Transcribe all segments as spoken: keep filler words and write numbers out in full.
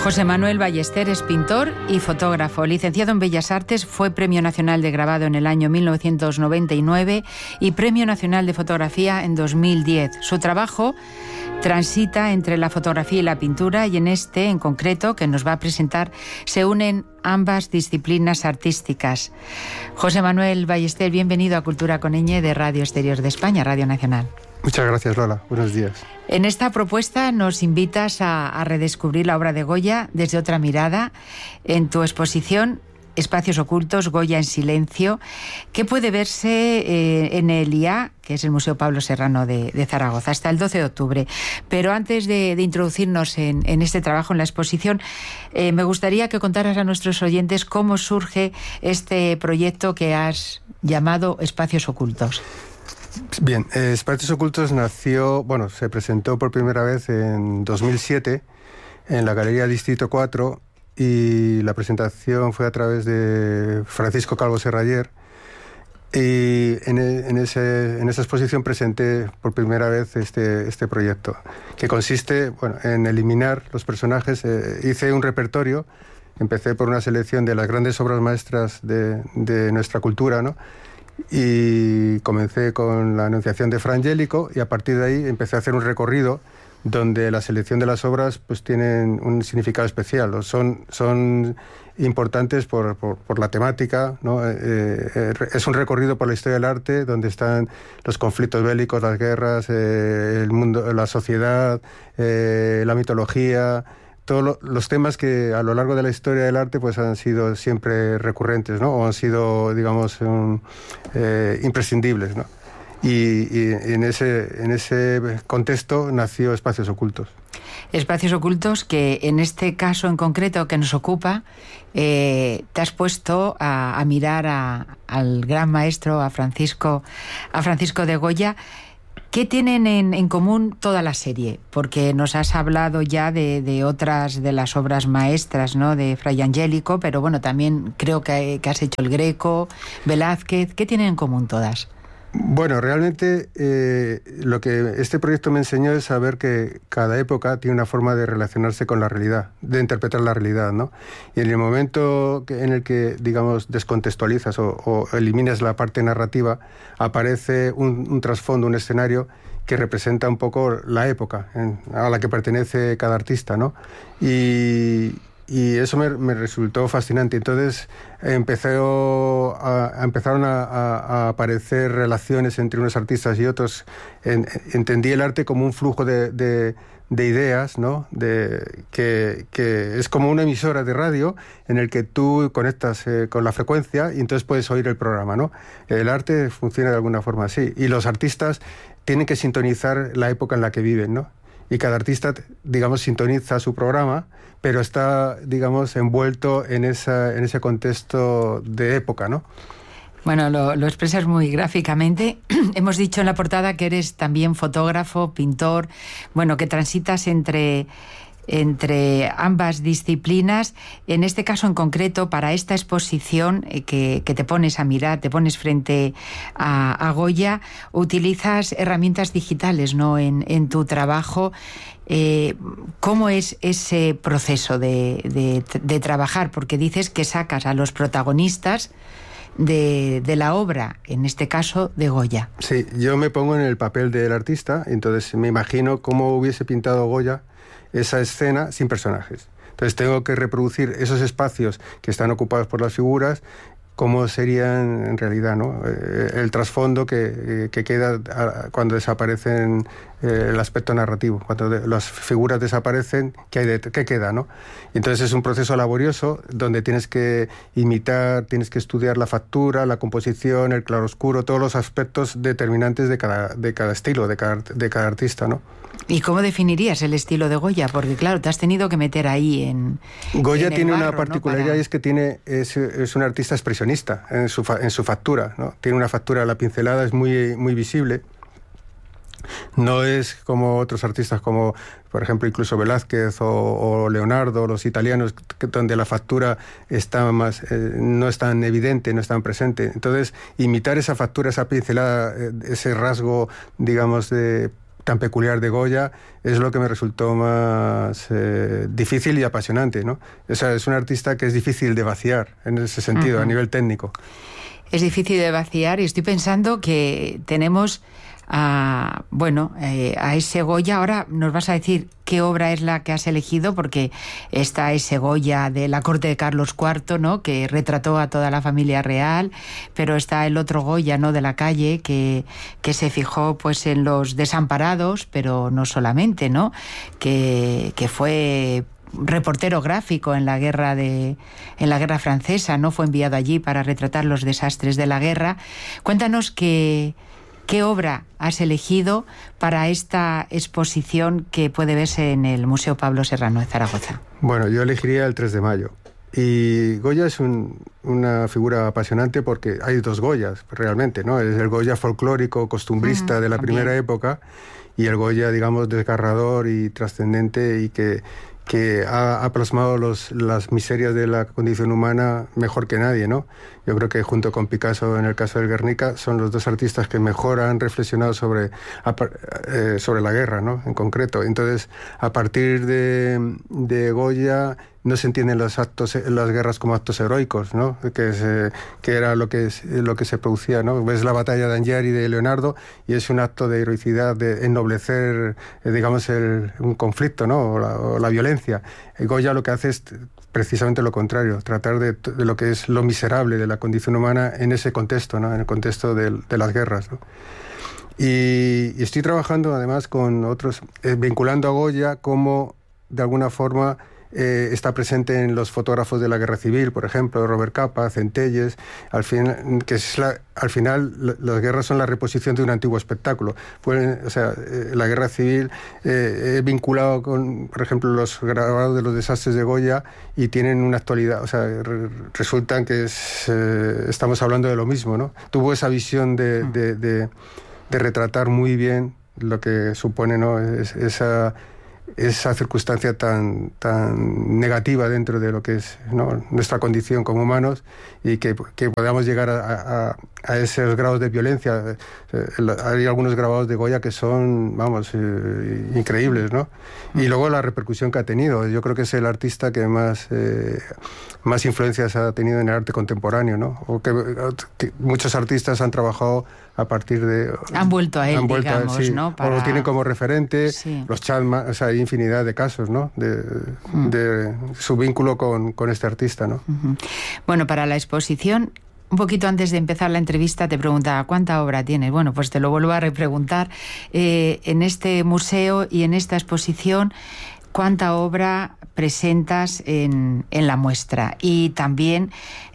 José Manuel Ballester es pintor y fotógrafo. Licenciado en Bellas Artes, fue Premio Nacional de Grabado en el año mil novecientos noventa y nueve y Premio Nacional de Fotografía en dos mil diez. Su trabajo transita entre la fotografía y la pintura, y en este en concreto que nos va a presentar se unen ambas disciplinas artísticas. José Manuel Ballester, bienvenido a Cultura con ñ de Radio Exterior de España, Radio Nacional. Muchas gracias, Lola. Buenos días. En esta propuesta nos invitas a, a redescubrir la obra de Goya desde otra mirada en tu exposición Espacios Ocultos, Goya en Silencio, que puede verse eh, en el I A, que es el Museo Pablo Serrano de, de Zaragoza, hasta el doce de octubre. Pero antes de, de introducirnos en, en este trabajo, en la exposición, eh, me gustaría que contaras a nuestros oyentes cómo surge este proyecto que has llamado Espacios Ocultos. Bien, eh, Espacios Ocultos nació, bueno, se presentó por primera vez en dos mil siete en la Galería Distrito cuatro, y la presentación fue a través de Francisco Calvo Serrayer, y en, en, ese, en esa exposición presenté por primera vez este, este proyecto, que consiste, bueno, en eliminar los personajes. Eh, hice un repertorio, empecé por una selección de las grandes obras maestras de, de nuestra cultura, ¿no? Y comencé con la Anunciación de Fra Angelico, y a partir de ahí empecé a hacer un recorrido donde la selección de las obras pues tienen un significado especial, son, son importantes por, por, por la temática, ¿no? Eh, eh, es un recorrido por la historia del arte donde están los conflictos bélicos, las guerras, eh, el mundo, la sociedad, eh, la mitología, todos lo, los temas que a lo largo de la historia del arte pues han sido siempre recurrentes, ¿no? O han sido, digamos, um, eh, imprescindibles, ¿no? Y, y en, ese, en ese contexto nació Espacios Ocultos. Espacios Ocultos que en este caso en concreto que nos ocupa, eh, te has puesto a, a mirar a, al gran maestro, a Francisco, a Francisco de Goya. ¿Qué tienen en, en común toda la serie? Porque nos has hablado ya de, de otras de las obras maestras, ¿no? De Fra Angelico, pero bueno, también creo que, que has hecho El Greco, Velázquez. ¿Qué tienen en común todas? Bueno, realmente eh, lo que este proyecto me enseñó es saber que cada época tiene una forma de relacionarse con la realidad, de interpretar la realidad, ¿no? Y en el momento que, en el que, digamos, descontextualizas o, o eliminas la parte narrativa, aparece un, un trasfondo, un escenario que representa un poco la época en, a la que pertenece cada artista, ¿no? Y... Y eso me, me resultó fascinante. Entonces empezó a, a, empezaron a, a, a aparecer relaciones entre unos artistas y otros. En, entendí el arte como un flujo de, de, de ideas, ¿no? De, que, que es como una emisora de radio en el que tú conectas eh, con la frecuencia y entonces puedes oír el programa, ¿no? El arte funciona de alguna forma así. Y los artistas tienen que sintonizar la época en la que viven, ¿no? Y cada artista, digamos, sintoniza su programa, pero está, digamos, envuelto en, esa, en ese contexto de época, ¿no? Bueno, lo, lo expresas muy gráficamente. Hemos dicho en la portada que eres también fotógrafo, pintor, bueno, que transitas entre... entre ambas disciplinas. En este caso en concreto, para esta exposición eh, que, que te pones a mirar, te pones frente a, a Goya, utilizas herramientas digitales, ¿no? En, en tu trabajo. Eh, ¿Cómo es ese proceso de, de, de trabajar? Porque dices que sacas a los protagonistas de, de la obra, en este caso de Goya. Sí, yo me pongo en el papel del artista, entonces me imagino cómo hubiese pintado Goya esa escena sin personajes. Entonces tengo que reproducir esos espacios que están ocupados por las figuras, cómo serían en realidad, ¿no? Eh, el trasfondo que, que queda cuando desaparecen eh, el aspecto narrativo, cuando de, las figuras desaparecen, ¿qué, hay de, qué queda, ¿no? Entonces es un proceso laborioso donde tienes que imitar, tienes que estudiar la factura, la composición, el claroscuro, todos los aspectos determinantes de cada, de cada estilo, de cada, de cada artista, ¿no? ¿Y cómo definirías el estilo de Goya? Porque claro, te has tenido que meter ahí en... Goya en tiene barro, una particularidad, ¿no? Para... y es que tiene, es, es un artista expresionista en su, en su factura, ¿no? Tiene una factura, la pincelada es muy, muy visible. No es como otros artistas como, por ejemplo, incluso Velázquez o, o Leonardo, los italianos, que, donde la factura está más, eh, no es tan evidente, no es tan presente. Entonces, imitar esa factura, esa pincelada, eh, ese rasgo, digamos, de tan peculiar de Goya es lo que me resultó más eh, difícil y apasionante, ¿no? O sea, es un artista que es difícil de vaciar en ese sentido, uh-huh. a nivel técnico. Es difícil de vaciar y estoy pensando que tenemos a, bueno, eh, a ese Goya. Ahora nos vas a decir qué obra es la que has elegido, porque está ese Goya de la corte de Carlos cuarto, ¿no?, que retrató a toda la familia real, pero está el otro Goya, ¿no?, de la calle, que, que se fijó pues en los desamparados, pero no solamente, ¿no?, que, que fue reportero gráfico en la guerra de en la guerra francesa, ¿no?, fue enviado allí para retratar los desastres de la guerra. Cuéntanos qué qué obra has elegido para esta exposición que puede verse en el Museo Pablo Serrano de Zaragoza. Bueno, yo elegiría el tres de mayo. Y Goya es un, una figura apasionante porque hay dos Goyas, realmente, ¿no? Es el Goya folclórico, costumbrista uh-huh, de la también. primera época, y el Goya, digamos, desgarrador y trascendente, y que que ha, ha plasmado los, las miserias de la condición humana mejor que nadie, ¿no? Yo creo que junto con Picasso, en el caso del Guernica, son los dos artistas que mejor han reflexionado sobre, eh, sobre la guerra, ¿no?, en concreto. Entonces, a partir de, de Goya no se entienden los actos, las guerras como actos heroicos, ¿no?, que, se, que era lo que, lo que se producía, ¿no? Ves la batalla de Anghiari de Leonardo y es un acto de heroicidad, de ennoblecer, eh, digamos, el, un conflicto, ¿no?, o la, o la violencia. Goya lo que hace es precisamente lo contrario, tratar de, de lo que es lo miserable de la condición humana en ese contexto, ¿no?, en el contexto de, de las guerras, ¿no? Y, y estoy trabajando además con otros, eh, vinculando a Goya como, de alguna forma, Eh, está presente en los fotógrafos de la Guerra Civil, por ejemplo, Robert Capa, Centelles, al, fin, que es la, al final la, las guerras son la reposición de un antiguo espectáculo. Pueden, o sea, eh, la Guerra Civil eh, he vinculado con, por ejemplo, los grabados de los desastres de Goya y tienen una actualidad, o sea, re, resultan que es, eh, estamos hablando de lo mismo, ¿no? Tuvo esa visión de, de, de, de retratar muy bien lo que supone, ¿no?, es, esa... esa circunstancia tan, tan negativa dentro de lo que es, ¿no?, nuestra condición como humanos, y que, que podamos llegar a, a, a esos grados de violencia. Hay algunos grabados de Goya que son, vamos, eh, increíbles, ¿no? Y luego la repercusión que ha tenido. Yo creo que es el artista que más, eh, más influencias ha tenido en el arte contemporáneo, ¿no? O que, que muchos artistas han trabajado a partir de... Han vuelto a él, vuelto digamos, a él, sí, ¿no? Para... O lo tienen como referente, sí. Los Chapman, o sea, hay infinidad de casos, ¿no?, de, mm. de su vínculo con, con este artista, ¿no? Uh-huh. Bueno, para la exposición, un poquito antes de empezar la entrevista te preguntaba ¿cuánta obra tienes? Bueno, pues te lo vuelvo a repreguntar. Eh, en este museo y en esta exposición, ¿cuánta obra presentas en, en la muestra? Y también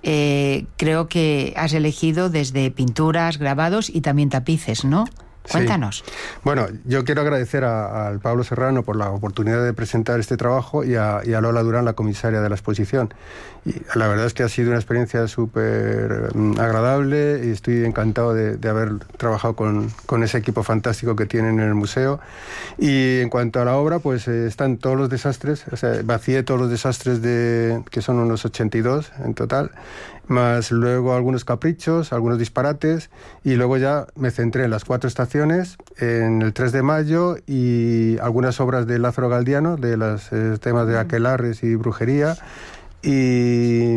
eh, creo que has elegido desde pinturas, grabados y también tapices, ¿no? Cuéntanos. Sí. Bueno, yo quiero agradecer al Pablo Serrano por la oportunidad de presentar este trabajo y a, y a Lola Durán, la comisaria de la exposición. Y la verdad es que ha sido una experiencia súper um, agradable y estoy encantado de, de haber trabajado con, con ese equipo fantástico que tienen en el museo. Y en cuanto a la obra, pues eh, están todos los desastres, o sea, vacié todos los desastres, de que son unos ochenta y dos en total, más luego algunos caprichos, algunos disparates, y luego ya me centré en las cuatro estaciones, en el tres de mayo y algunas obras de Lázaro Galdiano, de los eh, temas de aquelarres y brujería, y,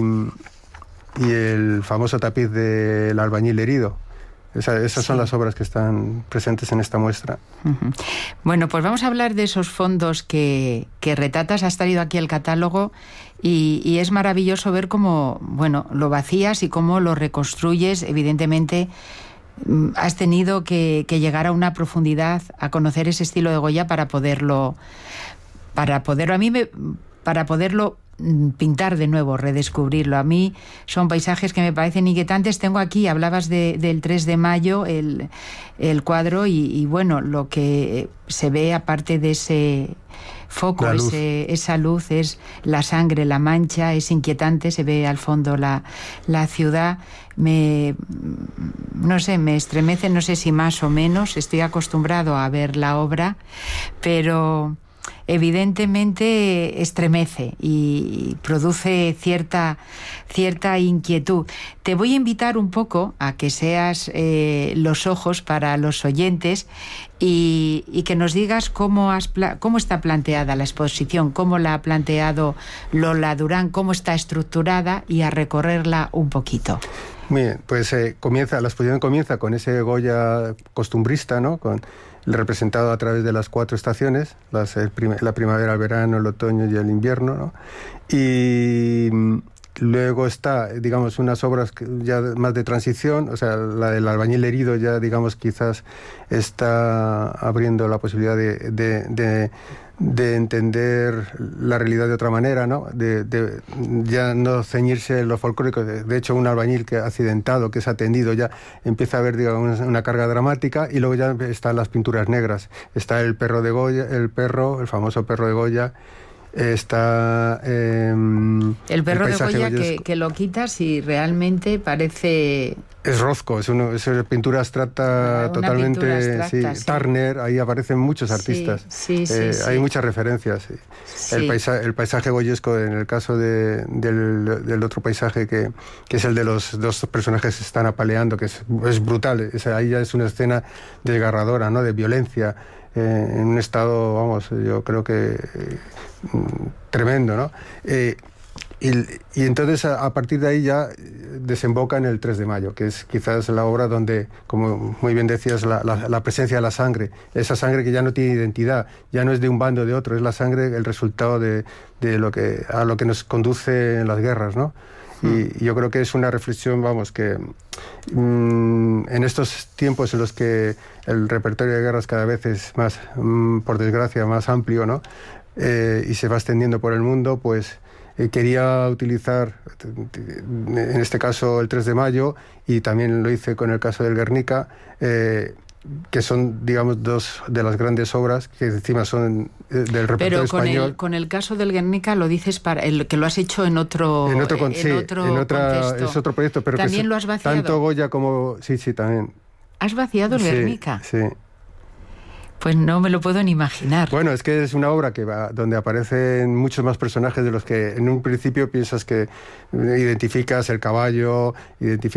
y el famoso tapiz del albañil herido. Esa, esas sí. son las obras que están presentes en esta muestra. Uh-huh. Bueno, pues vamos a hablar de esos fondos que, que retratas. Has traído aquí el catálogo y, y es maravilloso ver cómo, bueno, lo vacías y cómo lo reconstruyes. Evidentemente has tenido que, que llegar a una profundidad, a conocer ese estilo de Goya para poderlo, para poderlo, a mí me, para poderlo pintar de nuevo, redescubrirlo. A mí son paisajes que me parecen inquietantes. Tengo aquí, hablabas de, del tres de mayo, el, el cuadro, y, y bueno, lo que se ve aparte de ese foco, ese, esa luz, es la sangre, la mancha, es inquietante, se ve al fondo la, la ciudad. Me, no sé, me estremece, no sé si más o menos, estoy acostumbrado a ver la obra, pero evidentemente estremece y produce cierta, cierta inquietud. Te voy a invitar un poco a que seas eh, los ojos para los oyentes y, y que nos digas cómo, has, cómo está planteada la exposición, cómo la ha planteado Lola Durán, cómo está estructurada, y a recorrerla un poquito. Muy bien, pues eh, comienza, la exposición comienza con ese Goya costumbrista, ¿no? Con representado a través de las cuatro estaciones, las, el prim la primavera, el verano, el otoño y el invierno, ¿no? Y luego está, digamos, unas obras ya más de transición, o sea, la del albañil herido ya, digamos, quizás está abriendo la posibilidad de, de, de, de entender la realidad de otra manera, ¿no? De, de ya no ceñirse en lo folclórico. De, de hecho, un albañil que accidentado, que es atendido, ya empieza a ver, digamos, una carga dramática, y luego ya están las pinturas negras. Está el perro de Goya, el perro, el famoso perro de Goya. Está eh, el perro el de Goya que, que lo quitas y realmente parece... Es Rothko, es, uno, es una pintura abstracta una totalmente... Pintura abstracta, sí, sí. Turner, ahí aparecen muchos artistas. Sí, sí, eh, sí, hay sí. muchas referencias. Sí. Sí. El, paisa el paisaje goyesco, en el caso de, del, del otro paisaje, que, que es el de los dos personajes que se están apaleando, que es, es brutal. Es, ahí ya es una escena desgarradora, ¿no? De violencia. Eh, en un estado, vamos, yo creo que eh, tremendo, ¿no? Eh, y, y entonces a, a partir de ahí ya desemboca en el tres de mayo, que es quizás la obra donde, como muy bien decías, la, la, la presencia de la sangre, esa sangre que ya no tiene identidad, ya no es de un bando o de otro, es la sangre el resultado de, de lo que, a lo que nos conduce en las guerras, ¿no? Y yo creo que es una reflexión, vamos, que mmm, en estos tiempos en los que el repertorio de guerras cada vez es más, mmm, por desgracia, más amplio, ¿no? Eh, y se va extendiendo por el mundo, pues eh, quería utilizar, en este caso, el tres de mayo, y también lo hice con el caso del Guernica, eh, que son, digamos, dos de las grandes obras que encima son del repertorio Pero con español. El, con el caso del Guernica lo dices para el que lo has hecho en otro, en otro, con, en sí, otro en otra, contexto. Es otro proyecto, pero también que lo has vaciado. Tanto Goya como sí, sí, también. ¿Has vaciado el sí, Guernica? Sí. Pues no me lo puedo ni imaginar. Bueno, es que es una obra que va, donde aparecen muchos más personajes de los que en un principio piensas que identificas el caballo, identificas